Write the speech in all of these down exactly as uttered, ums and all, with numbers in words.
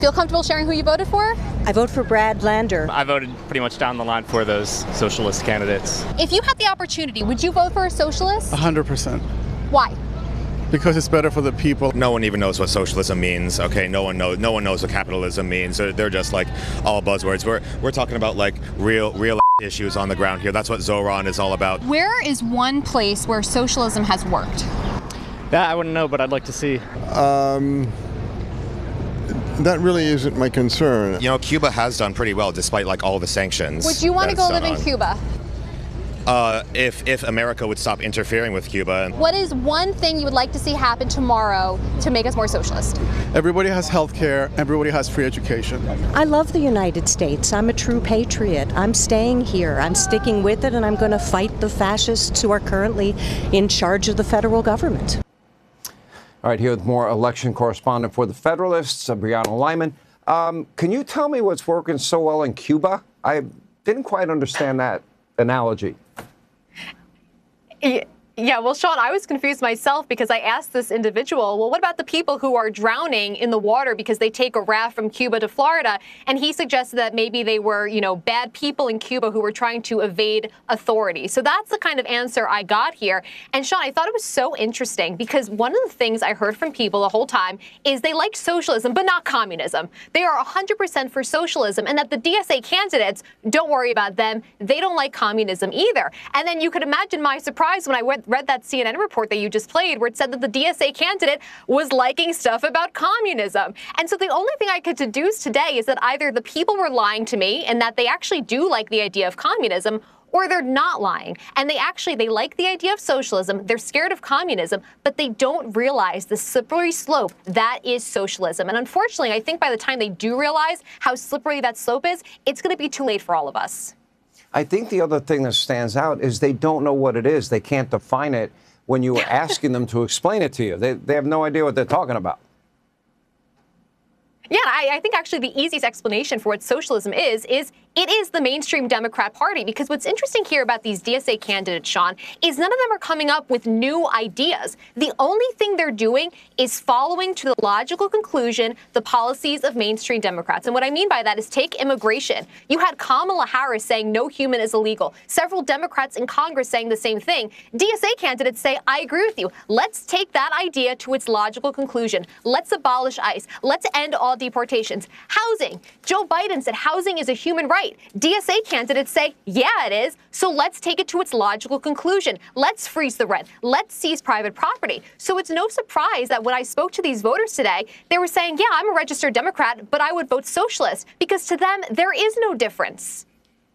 Feel comfortable sharing who you voted for? I vote for Brad Lander. I voted pretty much down the line for those socialist candidates. If you had the opportunity, would you vote for a socialist? one hundred percent. Why? Because it's better for the people. No one even knows what socialism means. Okay, no one knows. No one knows what capitalism means. They're, they're just like all buzzwords. We're we're talking about like real real issues on the ground here. That's what Zoran is all about. Where is one place where socialism has worked? That I wouldn't know, but I'd like to see. Um, that really isn't my concern. You know, Cuba has done pretty well despite like all the sanctions. Would you want to go live in on. Cuba? Uh, if if America would stop interfering with Cuba. What is one thing you would like to see happen tomorrow to make us more socialist? Everybody has health care. Everybody has free education. I love the United States. I'm a true patriot. I'm staying here. I'm sticking with it, and I'm going to fight the fascists who are currently in charge of the federal government. All right, here with more election correspondent for the Federalists, uh, Brianna Lyman. Um, can you tell me what's working so well in Cuba? I didn't quite understand that analogy. Yeah, well, Sean, I was confused myself because I asked this individual, well, what about the people who are drowning in the water because they take a raft from Cuba to Florida? And he suggested that maybe they were, you know, bad people in Cuba who were trying to evade authority. So that's the kind of answer I got here. And Sean, I thought it was so interesting because one of the things I heard from people the whole time is they like socialism, but not communism. They are one hundred percent for socialism, and that the D S A candidates, don't worry about them. They don't like communism either. And then you could imagine my surprise when I went read that C N N report that you just played where it said that the D S A candidate was liking stuff about communism. And so the only thing I could deduce today is that either the people were lying to me and that they actually do like the idea of communism, or they're not lying. And they actually, they like the idea of socialism, they're scared of communism, but they don't realize the slippery slope that is socialism. And unfortunately, I think by the time they do realize how slippery that slope is, it's going to be too late for all of us. I think the other thing that stands out is they don't know what it is. They can't define it when you are asking them to explain it to you. They, they have no idea what they're talking about. Yeah, I, I think actually the easiest explanation for what socialism is, is it is the mainstream Democrat Party. Because what's interesting here about these D S A candidates, Sean, is none of them are coming up with new ideas. The only thing they're doing is following to the logical conclusion the policies of mainstream Democrats. And what I mean by that is take immigration. You had Kamala Harris saying no human is illegal. Several Democrats in Congress saying the same thing. D S A candidates say, I agree with you. Let's take that idea to its logical conclusion. Let's abolish ICE. Let's end all deportations. Housing. Joe Biden said housing is a human right. D S A candidates say, yeah, it is. So let's take it to its logical conclusion. Let's freeze the rent. Let's seize private property. So it's no surprise that when I spoke to these voters today, they were saying, yeah, I'm a registered Democrat, but I would vote socialist, because to them, there is no difference.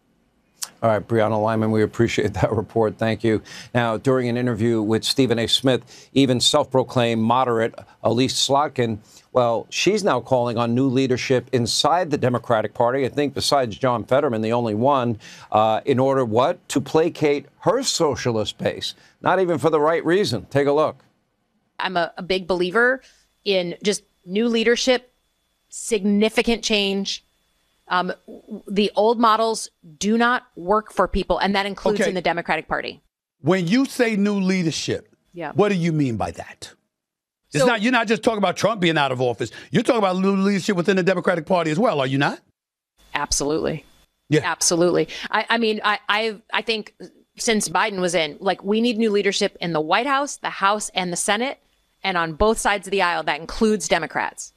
All right, Brianna Lyman, we appreciate that report. Thank you. Now, during an interview with Stephen A. Smith, even self-proclaimed moderate Elise Slotkin, well, she's now calling on new leadership inside the Democratic Party, I think besides John Fetterman, the only one, uh, in order, what? To placate her socialist base. Not even for the right reason. Take a look. I'm a, a big believer in just new leadership, significant change. Um, the old models do not work for people, and that includes Okay. in the Democratic Party. When you say new leadership, Yeah. what do you mean by that? It's So- not. You're not just talking about Trump being out of office. You're talking about new leadership within the Democratic Party as well, are you not? Absolutely. Yeah. Absolutely. I, I mean, I, I, I think since Biden was in, like, we need new leadership in the White House, the House, and the Senate, and on both sides of the aisle. That includes Democrats.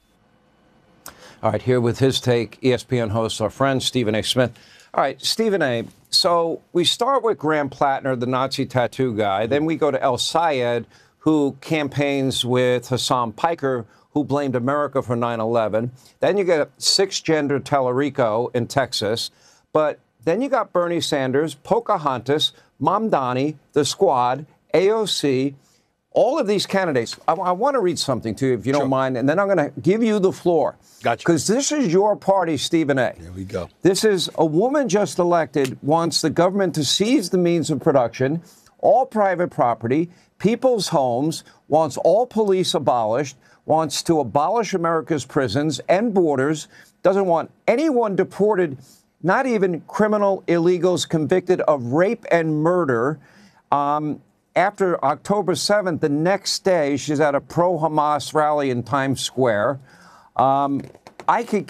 All right, here with his take, E S P N host, our friend Stephen A. Smith. All right, Stephen A., so we start with Graham Plattner, the Nazi tattoo guy. Then we go to El Sayed, who campaigns with Hassan Piker, who blamed America for nine eleven. Then you get six-gender Tallarico in Texas. But then you got Bernie Sanders, Pocahontas, Mamdani, the Squad, A O C, all of these candidates. I, I want to read something to you, if you don't mind, and then I'm going to give you the floor. Gotcha. Because this is your party, Stephen A. There we go. This is a woman just elected wants the government to seize the means of production, all private property, people's homes, wants all police abolished, wants to abolish America's prisons and borders, doesn't want anyone deported, not even criminal illegals convicted of rape and murder. Um, after October seventh, the next day, she's at a pro-Hamas rally in Times Square. Um, I could